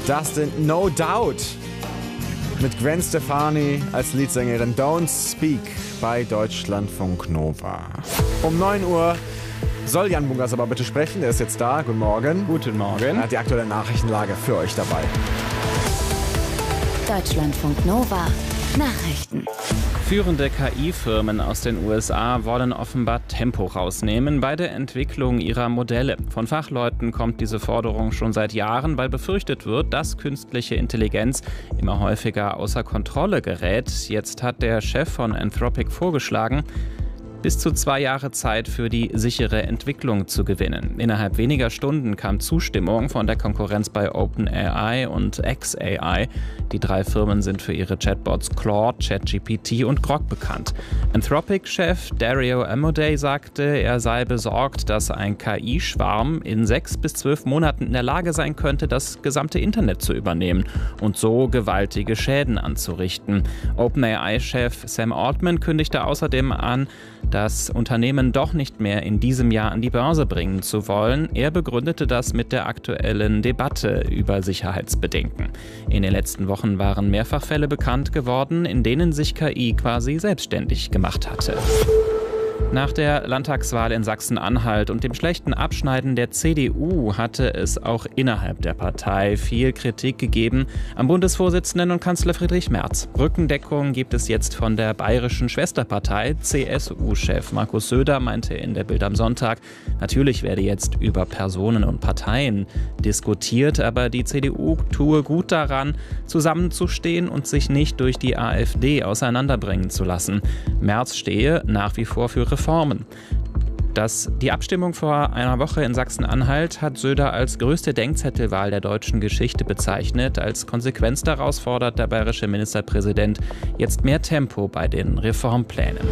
Das sind No Doubt mit Gwen Stefani als Leadsängerin. Don't Speak bei Deutschlandfunk Nova. Um 9 Uhr soll Jan Bunkers aber bitte sprechen. Der ist jetzt da. Guten Morgen. Guten Morgen. Er hat die aktuelle Nachrichtenlage für euch dabei. Deutschlandfunk Nova Nachrichten. Führende KI-Firmen aus den USA wollen offenbar Tempo rausnehmen bei der Entwicklung ihrer Modelle. Von Fachleuten kommt diese Forderung schon seit Jahren, weil befürchtet wird, dass künstliche Intelligenz immer häufiger außer Kontrolle gerät. Jetzt hat der Chef von Anthropic vorgeschlagen, bis zu 2 Jahre Zeit für die sichere Entwicklung zu gewinnen. Innerhalb weniger Stunden kam Zustimmung von der Konkurrenz bei OpenAI und xAI. Die 3 Firmen sind für ihre Chatbots Claude, ChatGPT und Grok bekannt. Anthropic-Chef Dario Amodei sagte, er sei besorgt, dass ein KI-Schwarm in 6 bis 12 Monaten in der Lage sein könnte, das gesamte Internet zu übernehmen und so gewaltige Schäden anzurichten. OpenAI-Chef Sam Altman kündigte außerdem an, das Unternehmen doch nicht mehr in diesem Jahr an die Börse bringen zu wollen. Er begründete das mit der aktuellen Debatte über Sicherheitsbedenken. In den letzten Wochen waren mehrfach Fälle bekannt geworden, in denen sich KI quasi selbstständig gemacht hatte. Nach der Landtagswahl in Sachsen-Anhalt und dem schlechten Abschneiden der CDU hatte es auch innerhalb der Partei viel Kritik gegeben am Bundesvorsitzenden und Kanzler Friedrich Merz. Rückendeckung gibt es jetzt von der bayerischen Schwesterpartei. CSU-Chef Markus Söder meinte in der Bild am Sonntag, natürlich werde jetzt über Personen und Parteien diskutiert, aber die CDU tue gut daran, zusammenzustehen und sich nicht durch die AfD auseinanderbringen zu lassen. Merz stehe nach wie vor für Reformen. Die Abstimmung vor einer Woche in Sachsen-Anhalt hat Söder als größte Denkzettelwahl der deutschen Geschichte bezeichnet. Als Konsequenz daraus fordert der bayerische Ministerpräsident jetzt mehr Tempo bei den Reformplänen.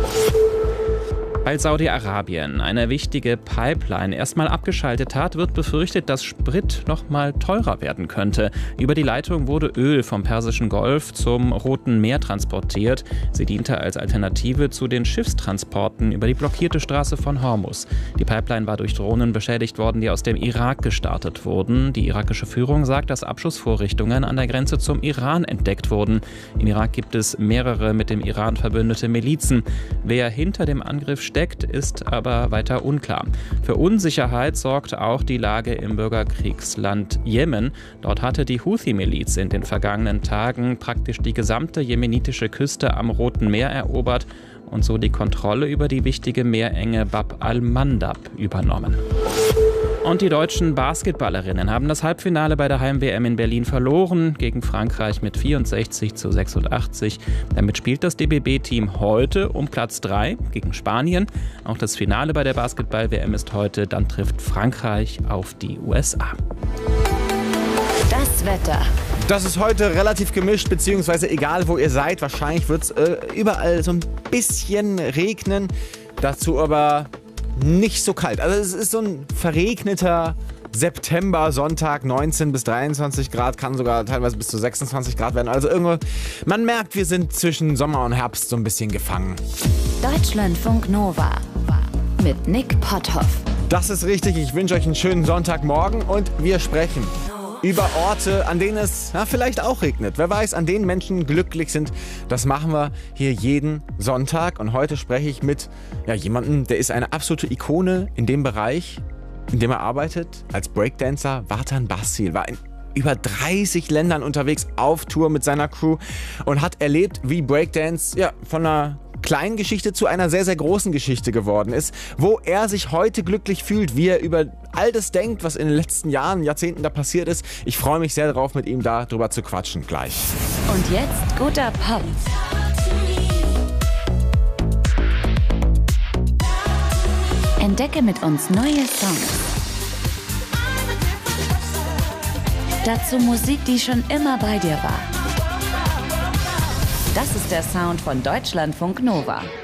Weil Saudi-Arabien eine wichtige Pipeline erstmal abgeschaltet hat, wird befürchtet, dass Sprit noch mal teurer werden könnte. Über die Leitung wurde Öl vom Persischen Golf zum Roten Meer transportiert. Sie diente als Alternative zu den Schiffstransporten über die blockierte Straße von Hormuz. Die Pipeline war durch Drohnen beschädigt worden, die aus dem Irak gestartet wurden. Die irakische Führung sagt, dass Abschussvorrichtungen an der Grenze zum Iran entdeckt wurden. Im Irak gibt es mehrere mit dem Iran verbündete Milizen. Wer hinter dem Angriff steckt, ist aber weiter unklar. Für Unsicherheit sorgt auch die Lage im Bürgerkriegsland Jemen. Dort hatte die Houthi-Miliz in den vergangenen Tagen praktisch die gesamte jemenitische Küste am Roten Meer erobert und so die Kontrolle über die wichtige Meerenge Bab al-Mandab übernommen. Und die deutschen Basketballerinnen haben das Halbfinale bei der Heim-WM in Berlin verloren, gegen Frankreich mit 64:86. Damit spielt das DBB-Team heute um Platz 3 gegen Spanien. Auch das Finale bei der Basketball-WM ist heute, dann trifft Frankreich auf die USA. Das Wetter. Das ist heute relativ gemischt, beziehungsweise egal wo ihr seid, wahrscheinlich wird es überall so ein bisschen regnen. Dazu aber nicht so kalt. Also es ist so ein verregneter September, Sonntag, 19 bis 23 Grad, kann sogar teilweise bis zu 26 Grad werden. Also irgendwo, man merkt, wir sind zwischen Sommer und Herbst so ein bisschen gefangen. Deutschlandfunk Nova mit Nick Potthoff. Das ist richtig, ich wünsche euch einen schönen Sonntagmorgen und wir sprechen über Orte, an denen es vielleicht auch regnet. Wer weiß, an denen Menschen glücklich sind. Das machen wir hier jeden Sonntag. Und heute spreche ich mit jemandem, der ist eine absolute Ikone in dem Bereich, in dem er arbeitet. Als Breakdancer, Vartan Basil, war in über 30 Ländern unterwegs auf Tour mit seiner Crew und hat erlebt, wie Breakdance von einer kleinen Geschichte zu einer sehr, sehr großen Geschichte geworden ist, wo er sich heute glücklich fühlt, wie er über all das denkt, was in den letzten Jahren, Jahrzehnten da passiert ist. Ich freue mich sehr darauf, mit ihm darüber zu quatschen gleich. Und jetzt guter Pop. Entdecke mit uns neue Songs. Dazu Musik, die schon immer bei dir war. Das ist der Sound von Deutschlandfunk Nova.